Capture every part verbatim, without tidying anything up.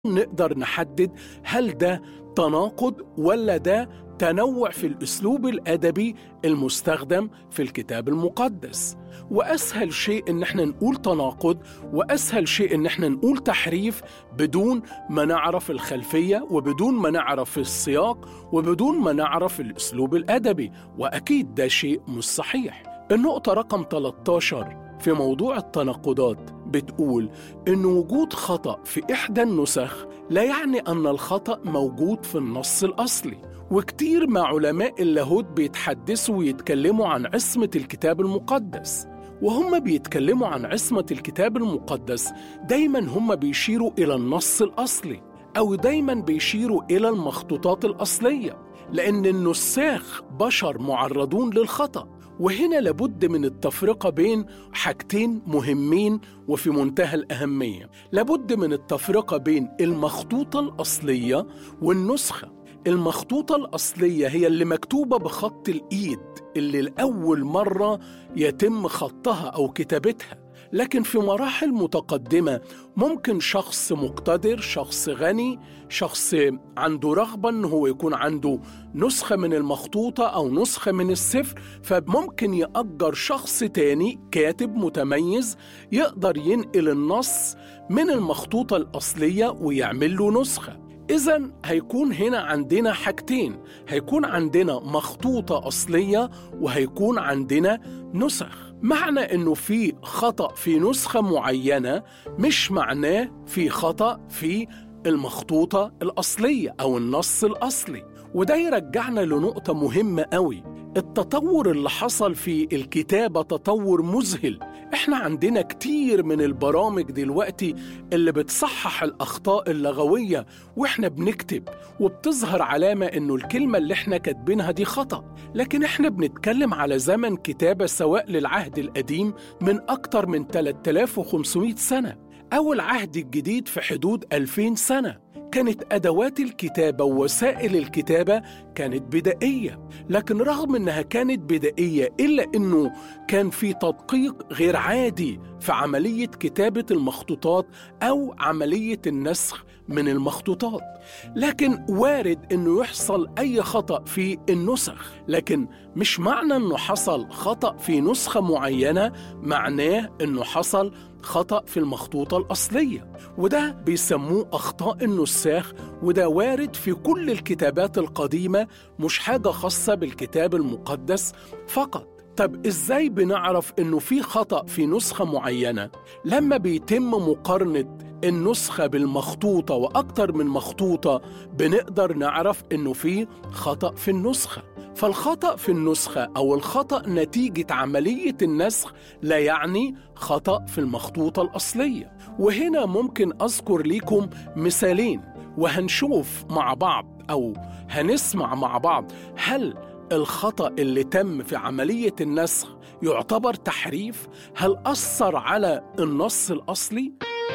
نقدر نحدد هل ده تناقض ولا ده تنوع في الأسلوب الأدبي المستخدم في الكتاب المقدس. وأسهل شيء إن احنا نقول تناقض، وأسهل شيء إن احنا نقول تحريف بدون ما نعرف الخلفية وبدون ما نعرف السياق وبدون ما نعرف الأسلوب الأدبي، وأكيد ده شيء مش صحيح. النقطة رقم ثلاثة عشر في موضوع التناقضات بتقول إن وجود خطأ في إحدى النسخ لا يعني أن الخطأ موجود في النص الأصلي. وكتير مع علماء اللاهوت بيتحدثوا ويتكلموا عن عصمة الكتاب المقدس، وهم بيتكلموا عن عصمة الكتاب المقدس دايما هم بيشيروا إلى النص الأصلي، أو دايما بيشيروا إلى المخطوطات الأصلية، لأن النساخ بشر معرضون للخطأ. وهنا لابد من التفرقة بين حاجتين مهمين وفي منتهى الأهمية. لابد من التفرقة بين المخطوطة الأصلية والنسخة. المخطوطة الأصلية هي اللي مكتوبة بخط الإيد، اللي لأول مرة يتم خطها أو كتابتها. لكن في مراحل متقدمة ممكن شخص مقتدر، شخص غني، شخص عنده رغبة أنه هو يكون عنده نسخة من المخطوطة أو نسخة من السفر، فممكن يأجر شخص تاني كاتب متميز يقدر ينقل النص من المخطوطة الأصلية ويعمل له نسخة. إذن هيكون هنا عندنا حاجتين، هيكون عندنا مخطوطة أصلية وهيكون عندنا نسخ. معنى إنه في خطأ في نسخة معينة مش معناه في خطأ في المخطوطة الأصلية أو النص الأصلي. وده يرجعنا لنقطة مهمة قوي. التطور اللي حصل في الكتابة تطور مذهل. احنا عندنا كتير من البرامج دلوقتي اللي بتصحح الأخطاء اللغوية واحنا بنكتب، وبتظهر علامة انه الكلمة اللي احنا كاتبينها دي خطأ. لكن احنا بنتكلم على زمن كتابة سواء للعهد القديم من أكتر من ثلاثة آلاف وخمسمائة سنة أو العهد الجديد في حدود ألفين سنة. كانت أدوات الكتابة ووسائل الكتابة كانت بدائية، لكن رغم أنها كانت بدائية إلا أنه كان في تدقيق غير عادي في عملية كتابة المخطوطات أو عملية النسخ من المخطوطات. لكن وارد أنه يحصل أي خطأ في النسخ، لكن مش معنى أنه حصل خطأ في نسخة معينة معناه أنه حصل خطأ في المخطوطة الأصلية. وده بيسموه أخطاء النساخ، وده وارد في كل الكتابات القديمة، مش حاجة خاصة بالكتاب المقدس فقط. طب إزاي بنعرف إنه في خطأ في نسخة معينة؟ لما بيتم مقارنة النسخة بالمخطوطة وأكتر من مخطوطة بنقدر نعرف إنه في خطأ في النسخة. فالخطأ في النسخة أو الخطأ نتيجة عملية النسخ لا يعني خطأ في المخطوطة الأصلية. وهنا ممكن أذكر لكم مثالين وهنشوف مع بعض أو هنسمع مع بعض هل الخطأ اللي تم في عملية النسخ يعتبر تحريف؟ هل أثر على النص الأصلي؟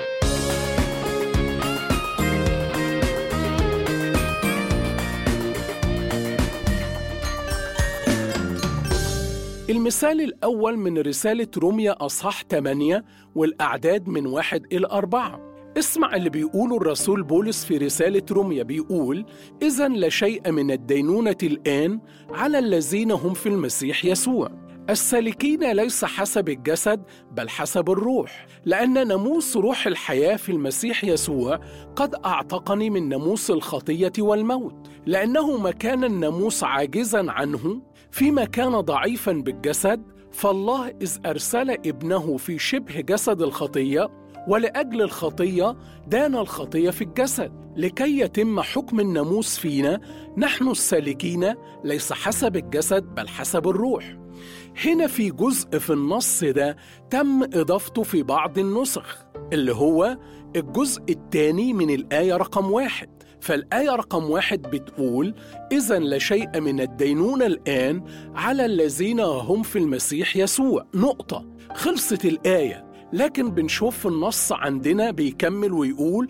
المثال الأول من رسالة روميا أصحاح ثمانية والأعداد من واحد إلى أربعة. اسمع اللي بيقوله الرسول بولس في رسالة روميا، بيقول: إذن لا شيء من الدينونة الآن على الذين هم في المسيح يسوع، السالكين ليس حسب الجسد بل حسب الروح، لأن ناموس روح الحياة في المسيح يسوع قد أعتقني من ناموس الخطية والموت، لأنه ما كان الناموس عاجزا عنه فيما كان ضعيفا بالجسد، فالله إذ أرسل ابنه في شبه جسد الخطية ولأجل الخطية دان الخطية في الجسد، لكي يتم حكم الناموس فينا نحن السالكين ليس حسب الجسد بل حسب الروح. هنا في جزء في النص ده تم إضافته في بعض النسخ، اللي هو الجزء الثاني من الآية رقم واحد. فالآية رقم واحد بتقول: إذن لا شيء من الدينونة الآن على الذين هم في المسيح يسوع، نقطة، خلصت الآية. لكن بنشوف في النص عندنا بيكمل ويقول: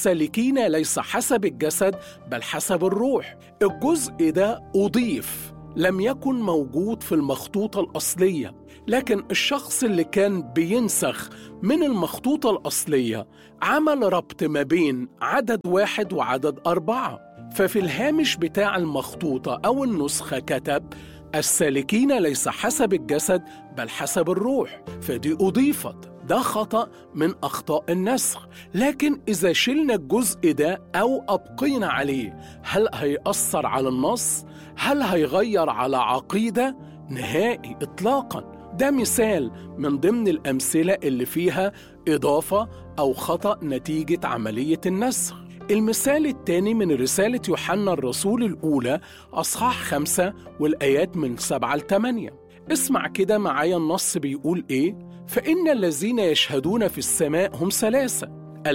السالكين ليس حسب الجسد بل حسب الروح. الجزء ده أضيف لم يكن موجود في المخطوطة الأصلية، لكن الشخص اللي كان بينسخ من المخطوطة الأصلية عمل ربط ما بين عدد واحد وعدد أربعة. ففي الهامش بتاع المخطوطة أو النسخة كتب: السالكين ليس حسب الجسد بل حسب الروح، فدي أضيفت. ده خطأ من أخطاء النسخ، لكن إذا شلنا الجزء ده أو أبقينا عليه، هل هيأثر على النص؟ هل هيغير على عقيدة؟ نهائي إطلاقاً. ده مثال من ضمن الأمثلة اللي فيها إضافة أو خطأ نتيجة عملية النسخ. المثال الثاني من رسالة يوحنا الرسول الأولى أصحاح خمسة والآيات من سبعة لثمانية. اسمع كده معايا النص بيقول إيه: فإن الذين يشهدون في السماء هم ثلاثة،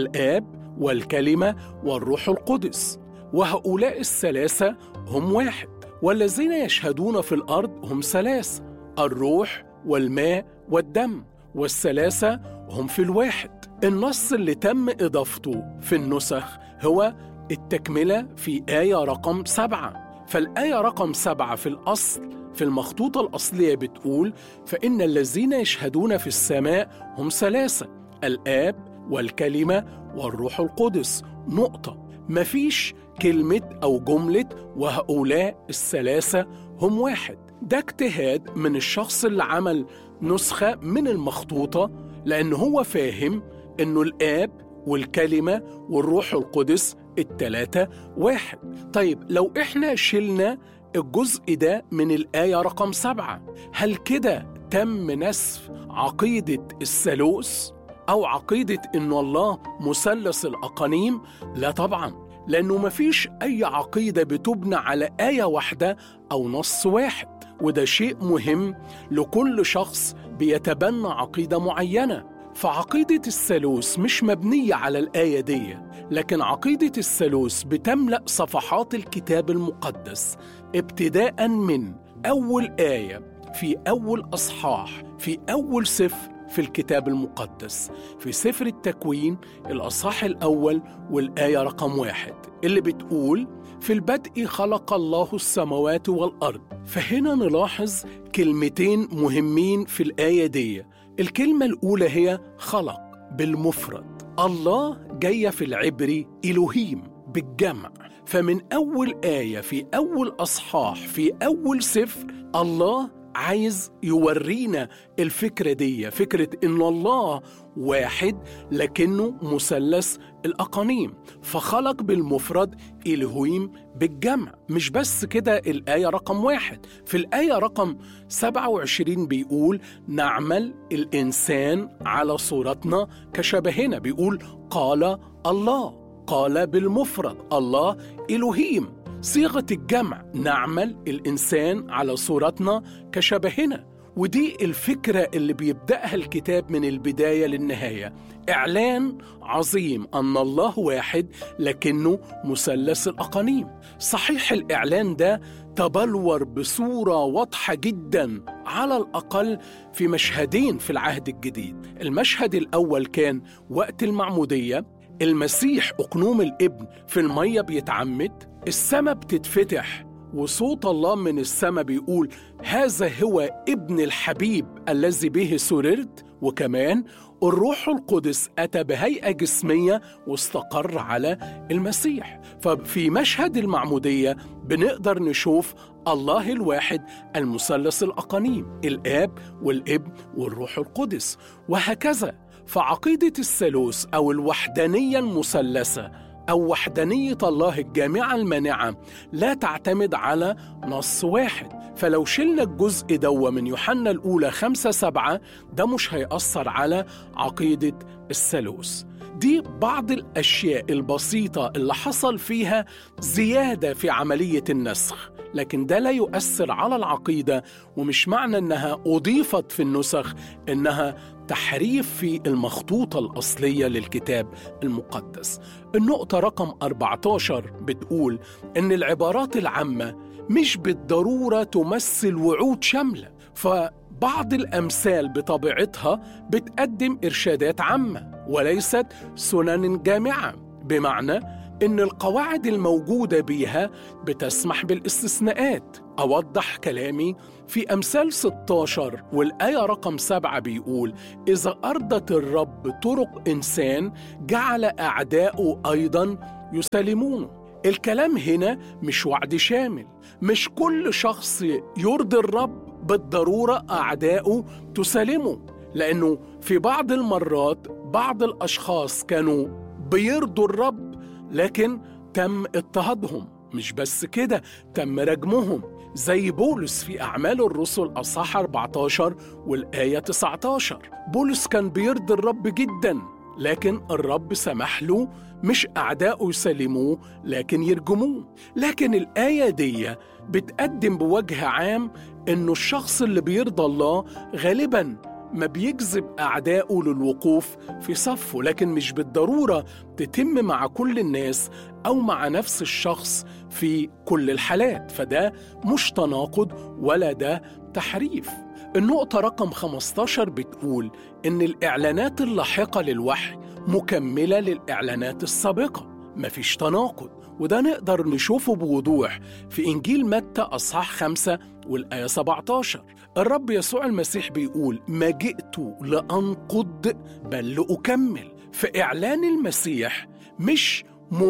الآب والكلمة والروح القدس، وهؤلاء الثلاثة هم واحد. والذين يشهدون في الأرض هم ثلاثة، الروح والماء والدم، والثلاثة هم في الواحد. النص اللي تم إضافته في النسخ هو التكملة في آية رقم سبعة. فالآية رقم سبعة في الأصل في المخطوطة الأصلية بتقول: فإن الذين يشهدون في السماء هم ثلاثة، الآب والكلمة والروح القدس، نقطة. مفيش كلمة أو جملة وهؤلاء الثلاثة هم واحد. ده اجتهاد من الشخص اللي عمل نسخة من المخطوطة، لأنه هو فاهم إنه الآب والكلمة والروح القدس التلاتة واحد. طيب لو إحنا شلنا الجزء ده من الآية رقم سبعة، هل كده تم نسف عقيدة الثالوث أو عقيدة إنه الله مثلث الأقانيم؟ لا طبعاً، لأنه مفيش أي عقيدة بتبنى على آية واحدة أو نص واحد، وده شيء مهم لكل شخص بيتبنى عقيدة معينة. فعقيدة الثالوث مش مبنية على الآية دي، لكن عقيدة الثالوث بتملأ صفحات الكتاب المقدس، ابتداء من أول آية في أول أصحاح في أول سفر في الكتاب المقدس، في سفر التكوين الأصحاح الأول والآية رقم واحد اللي بتقول: في البدء خلق الله السماوات والأرض. فهنا نلاحظ كلمتين مهمين في الآية دي. الكلمة الأولى هي خلق بالمفرد، الله جاية في العبري إلوهيم بالجمع. فمن أول آية في أول أصحاح في أول سفر الله عايز يورينا الفكرة دي، فكرة إن الله واحد لكنه مثلث الأقانيم. فخلق بالمفرد، إلهويم بالجمع. مش بس كده، الآية رقم واحد في الآية رقم سبعة وعشرين بيقول: نعمل الإنسان على صورتنا كشبهنا. بيقول قال الله، قال بالمفرد، الله إلهيم. صيغة الجمع، نعمل الإنسان على صورتنا كشبهنا. ودي الفكرة اللي بيبدأها الكتاب من البداية للنهاية، إعلان عظيم أن الله واحد لكنه مثلث الأقانيم. صحيح الإعلان ده تبلور بصورة واضحة جدا، على الأقل في مشهدين في العهد الجديد. المشهد الأول كان وقت المعمودية، المسيح أقنوم الابن في المية بيتعمد، السماء بتتفتح وصوت الله من السماء بيقول: هذا هو ابن الحبيب الذي به سررت. وكمان الروح القدس أتى بهيئة جسمية واستقر على المسيح. ففي مشهد المعمودية بنقدر نشوف الله الواحد المثلث الأقانيم، الآب والابن والروح القدس، وهكذا. فعقيدة الثالوث أو الوحدانية المثلثة أو وحدانية الله الجامعة المانعة لا تعتمد على نص واحد. فلو شلنا الجزء دو من يوحنا الأولى خمسة سبعة، ده مش هيأثر على عقيدة الثالوث. دي بعض الأشياء البسيطة اللي حصل فيها زيادة في عملية النسخ، لكن ده لا يؤثر على العقيدة، ومش معنى أنها أضيفت في النسخ أنها تحريف في المخطوطة الأصلية للكتاب المقدس. النقطة رقم أربعة عشر بتقول أن العبارات العامة مش بالضرورة تمثل وعود شاملة، فبعض الأمثال بطبيعتها بتقدم إرشادات عامة وليست سنن جامعة. بمعنى إن القواعد الموجودة بيها بتسمح بالاستثناءات. أوضح كلامي في أمثال ستة عشر والآية رقم سبعة بيقول: إذا أرضت الرب طرق إنسان جعل أعداؤه أيضاً يسلمونه. الكلام هنا مش وعد شامل، مش كل شخص يرضي الرب بالضرورة أعداؤه تسلمه، لأنه في بعض المرات بعض الأشخاص كانوا بيرضوا الرب لكن تم اضطهادهم. مش بس كده، تم رجمهم، زي بولس في أعمال الرسل أصحاح أربعة عشر والآية تسعة عشر. بولس كان بيرضي الرب جدا، لكن الرب سمح له مش أعداؤه يسلموه لكن يرجموه. لكن الآية دي بتقدم بوجه عام إنه الشخص اللي بيرضى الله غالباً ما بيجذب أعداؤه للوقوف في صفه، لكن مش بالضرورة تتم مع كل الناس أو مع نفس الشخص في كل الحالات. فده مش تناقض ولا ده تحريف. النقطة رقم خمسة عشر بتقول إن الإعلانات اللاحقة للوحي مكملة للإعلانات السابقة. مفيش تناقض، وده نقدر نشوفه بوضوح في إنجيل متى أصحاح خمسة والآية سبعة عشر. الرب يسوع المسيح بيقول: ما جئت لأنقض بل لأكمل. فإعلان المسيح مش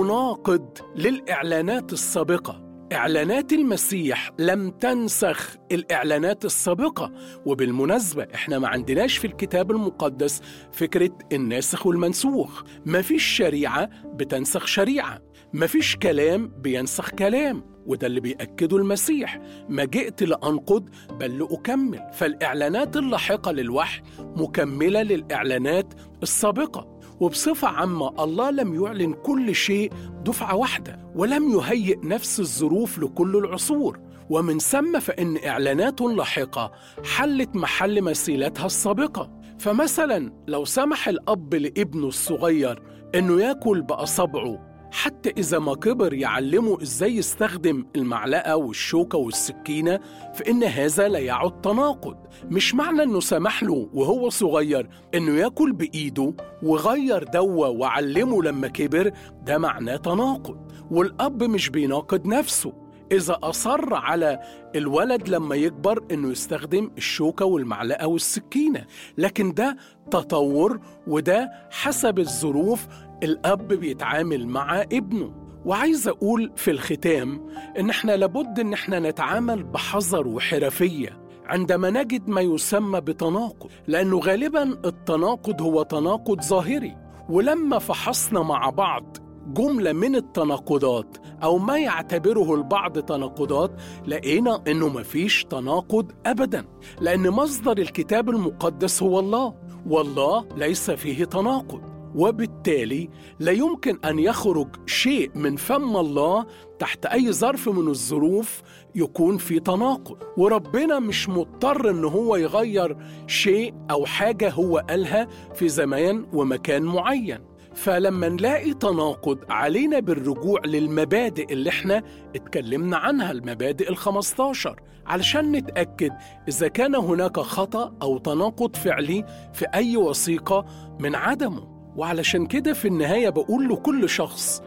مناقض للإعلانات السابقة. إعلانات المسيح لم تنسخ الإعلانات السابقة. وبالمناسبة إحنا ما عندناش في الكتاب المقدس فكرة الناسخ والمنسوخ. مفيش شريعة بتنسخ شريعة، مفيش كلام بينسخ كلام، وده اللي بيأكده المسيح: ما جئت لأنقض بل لأكمل. فالإعلانات اللاحقة للوحي مكملة للإعلانات السابقة. وبصفة عامة الله لم يعلن كل شيء دفعة واحدة، ولم يهيئ نفس الظروف لكل العصور، ومن ثم فإن إعلاناته اللاحقة حلت محل مثيلتها السابقة. فمثلا لو سمح الأب لابنه الصغير إنه يأكل بأصابعه حتى إذا ما كبر يعلمه إزاي يستخدم المعلقة والشوكة والسكينة، فإن هذا لا يعد تناقض. مش معنى إنه سمح له وهو صغير إنه يأكل بإيده وغير دوا وعلمه لما كبر ده معناه تناقض. والأب مش بيناقض نفسه إذا أصر على الولد لما يكبر إنه يستخدم الشوكة والمعلقة والسكينة، لكن ده تطور، وده حسب الظروف الأب بيتعامل مع ابنه. وعايز أقول في الختام إن إحنا لابد إن إحنا نتعامل بحذر وحرفية عندما نجد ما يسمى بتناقض، لأنه غالباً التناقض هو تناقض ظاهري. ولما فحصنا مع بعض جملة من التناقضات أو ما يعتبره البعض تناقضات، لقينا إنه مفيش تناقض أبداً، لأن مصدر الكتاب المقدس هو الله، والله ليس فيه تناقض، وبالتالي لا يمكن أن يخرج شيء من فم الله تحت أي ظرف من الظروف يكون في تناقض. وربنا مش مضطر إن هو يغير شيء أو حاجة هو قالها في زمان ومكان معين. فلما نلاقي تناقض علينا بالرجوع للمبادئ اللي احنا اتكلمنا عنها، المبادئ الخمسة عشر، علشان نتأكد إذا كان هناك خطأ أو تناقض فعلي في أي وثيقة من عدمه. وعلشان كده في النهاية بقول لكل شخص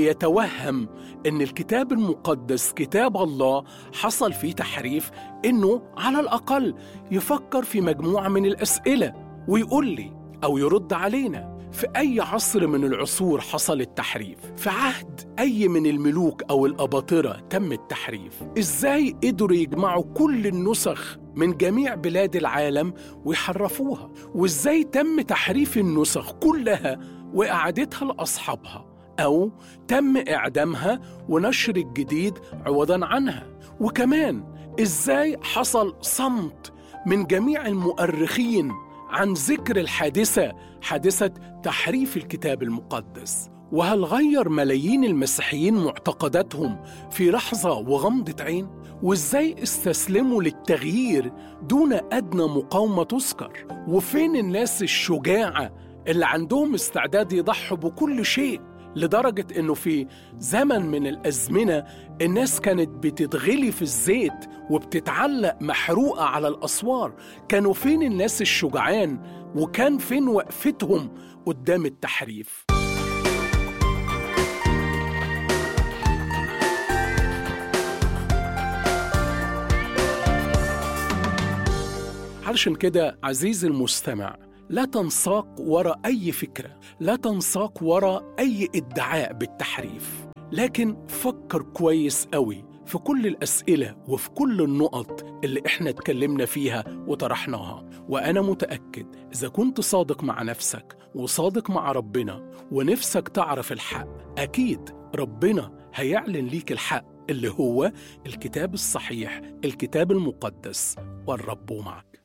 بيتوهم إن الكتاب المقدس كتاب الله حصل فيه تحريف، إنه على الأقل يفكر في مجموعة من الأسئلة ويقول لي أو يرد علينا في أي عصر من العصور حصل التحريف. في عهد أي من الملوك أو الأباطرة تم التحريف. إزاي قدروا يجمعوا كل النسخ من جميع بلاد العالم ويحرفوها؟ وإزاي تم تحريف النسخ كلها وإعادتها لأصحابها، أو تم إعدامها ونشر الجديد عوضاً عنها؟ وكمان إزاي حصل صمت من جميع المؤرخين عن ذكر الحادثة، حادثة تحريف الكتاب المقدس؟ وهل غير ملايين المسيحيين معتقداتهم في لحظة وغمضة عين؟ وإزاي استسلموا للتغيير دون أدنى مقاومة تذكر؟ وفين الناس الشجاعة اللي عندهم استعداد يضحوا بكل شيء، لدرجة إنه في زمن من الأزمنة الناس كانت بتتغلي في الزيت وبتتعلق محروقة على الأسوار؟ كانوا فين الناس الشجعان؟ وكان فين وقفتهم قدام التحريف؟ علشان كده عزيزي المستمع، لا تنساق وراء أي فكرة، لا تنساق وراء أي ادعاء بالتحريف، لكن فكر كويس قوي في كل الأسئلة وفي كل النقط اللي إحنا اتكلمنا فيها وطرحناها. وأنا متأكد إذا كنت صادق مع نفسك وصادق مع ربنا ونفسك تعرف الحق، أكيد ربنا هيعلن ليك الحق اللي هو الكتاب الصحيح، الكتاب المقدس. والرب معك.